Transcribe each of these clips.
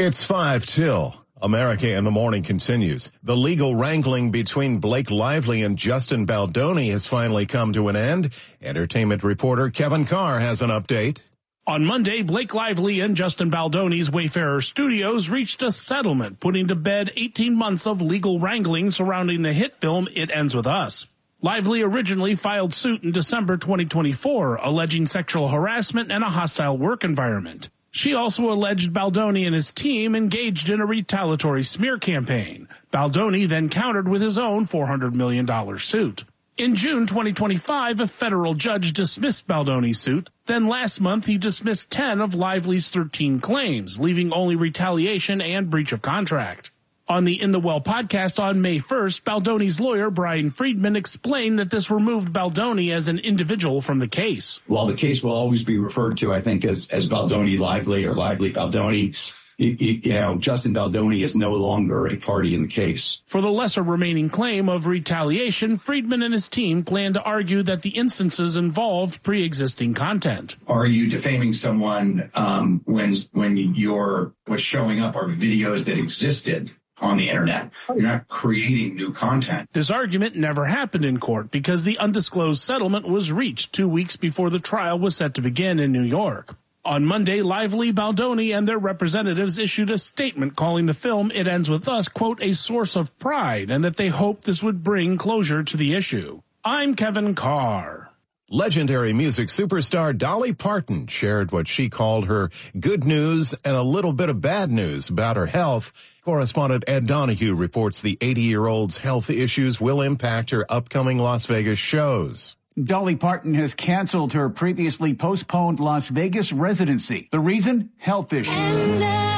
It's 5 till. America in the Morning continues. The legal wrangling between Blake Lively and Justin Baldoni has finally come to an end. Entertainment reporter Kevin Carr has an update. On Monday, Blake Lively and Justin Baldoni's Wayfarer Studios reached a settlement, putting to bed 18 months of legal wrangling surrounding the hit film It Ends With Us. Lively originally filed suit in December 2024, alleging sexual harassment and a hostile work environment. She also alleged Baldoni and his team engaged in a retaliatory smear campaign. Baldoni then countered with his own $400 million suit. In June 2025, a federal judge dismissed Baldoni's suit. Then last month, he dismissed 10 of Lively's 13 claims, leaving only retaliation and breach of contract. On the In the Well podcast on May 1st, Baldoni's lawyer, Brian Friedman, explained that this removed Baldoni as an individual from the case. While the case will always be referred to, I think, as Baldoni Lively or Lively Baldoni, Justin Baldoni is no longer a party in the case. For the lesser remaining claim of retaliation, Friedman and his team plan to argue that the instances involved pre-existing content. Are you defaming someone when what's showing up are videos that existed on the internet? You're not creating new content. This argument never happened in court because the undisclosed settlement was reached 2 weeks before the trial was set to begin in New York. On Monday, Lively, Baldoni, and their representatives issued a statement calling the film It Ends With Us, quote, a source of pride, and that they hoped this would bring closure to the issue. I'm Kevin Carr. Legendary music superstar Dolly Parton shared what she called her good news and a little bit of bad news about her health. Correspondent Ed Donahue reports the 80-year-old's health issues will impact her upcoming Las Vegas shows. Dolly Parton has canceled her previously postponed Las Vegas residency. The reason? Health issues.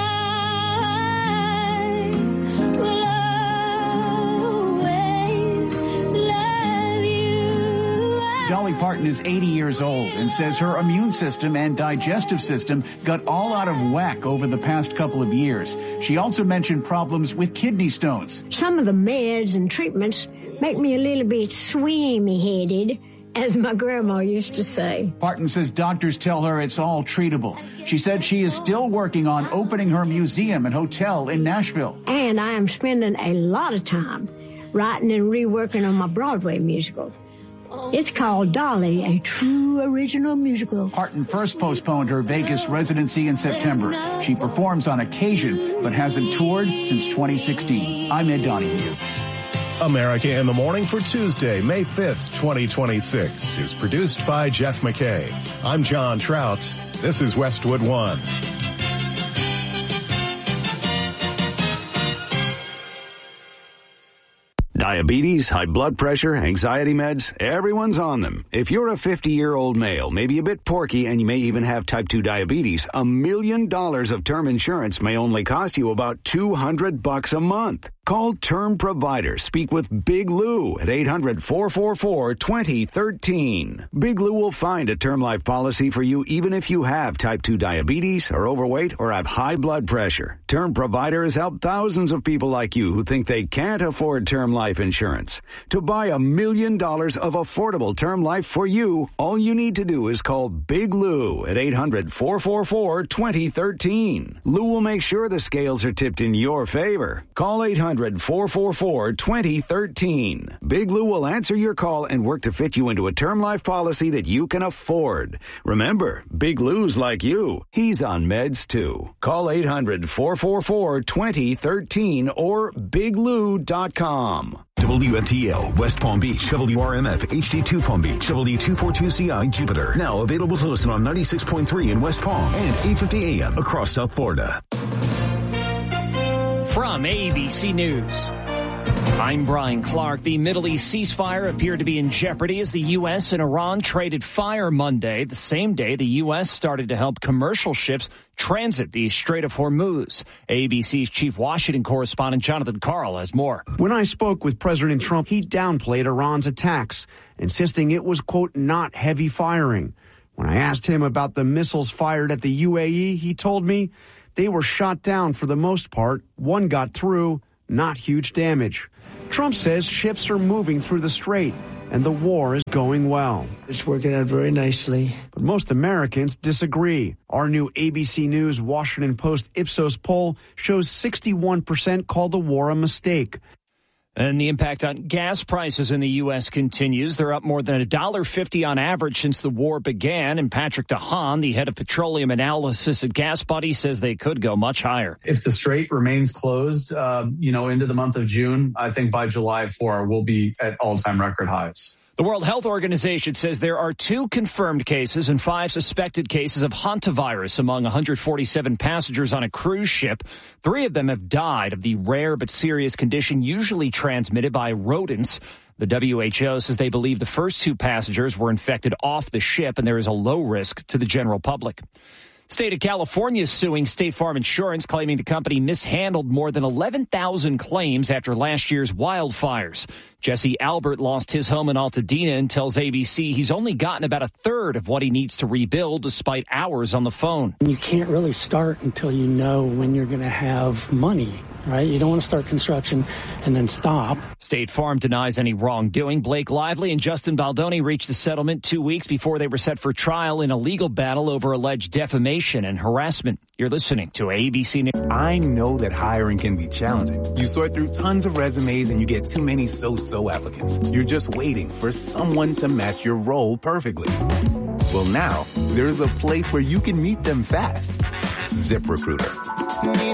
Dolly Parton is 80 years old and says her immune system and digestive system got all out of whack over the past couple of years. She also mentioned problems with kidney stones. Some of the meds and treatments make me a little bit swimmy-headed, as my grandma used to say. Parton says doctors tell her it's all treatable. She said she is still working on opening her museum and hotel in Nashville. And I am spending a lot of time writing and reworking on my Broadway musical. It's called Dolly, a true original musical. Parton first postponed her Vegas residency in September. She performs on occasion, but hasn't toured since 2016. I'm Ed Donahue. America in the Morning for Tuesday, May 5th, 2026 is produced by Jeff McKay. I'm John Trout. This is Westwood One. Diabetes, high blood pressure, anxiety meds, everyone's on them. If you're a 50-year-old male, maybe a bit porky, and you may even have type 2 diabetes, $1 million of term insurance may only cost you about $200 a month. Call Term Provider. Speak with Big Lou at 800-444-2013. Big Lou will find a term life policy for you even if you have type 2 diabetes, are overweight, or have high blood pressure. Term Provider has helped thousands of people like you who think they can't afford term life insurance. To buy $1 million of affordable term life for you, all you need to do is call Big Lou at 800-444-2013. Lou will make sure the scales are tipped in your favor. Call 800-444-2013. Big Lou will answer your call and work to fit you into a term life policy that you can afford. Remember, Big Lou's like you. He's on meds too. Call 800-444-2013 or biglou.com. WFTL, West Palm Beach, WRMF, HD2 Palm Beach, W242CI, Jupiter. Now available to listen on 96.3 in West Palm and 850 AM across South Florida. From ABC News, I'm Brian Clark. The Middle East ceasefire appeared to be in jeopardy as the U.S. and Iran traded fire Monday, the same day the U.S. started to help commercial ships transit the Strait of Hormuz. ABC's chief Washington correspondent Jonathan Karl has more. When I spoke with President Trump, he downplayed Iran's attacks, insisting it was, quote, not heavy firing. When I asked him about the missiles fired at the UAE, he told me they were shot down for the most part. One got through, not huge damage. Trump says ships are moving through the strait. and the war is going well. It's working out very nicely. But most Americans disagree. Our new ABC News Washington Post Ipsos poll shows 61% called the war a mistake. And the impact on gas prices in the U.S. continues. They're up more than $1.50 on average since the war began. And Patrick DeHaan, the head of petroleum analysis at Gas Buddy, says they could go much higher. If the strait remains closed, into the month of June, I think by July 4, we'll be at all-time record highs. The World Health Organization says there are 2 confirmed cases and 5 suspected cases of hantavirus among 147 passengers on a cruise ship. 3 of them have died of the rare but serious condition usually transmitted by rodents. The WHO says they believe the first 2 passengers were infected off the ship and there is a low risk to the general public. State of California is suing State Farm Insurance, claiming the company mishandled more than 11,000 claims after last year's wildfires. Jesse Albert lost his home in Altadena and tells ABC he's only gotten about a third of what he needs to rebuild despite hours on the phone. You can't really start until you know when you're going to have money. Right? You don't want to start construction and then stop. State Farm denies any wrongdoing. Blake Lively and Justin Baldoni reached a settlement 2 weeks before they were set for trial in a legal battle over alleged defamation and harassment. You're listening to ABC News. I know that hiring can be challenging. You sort through tons of resumes and you get too many so-so applicants. You're just waiting for someone to match your role perfectly. Well, now there's a place where you can meet them fast. ZipRecruiter.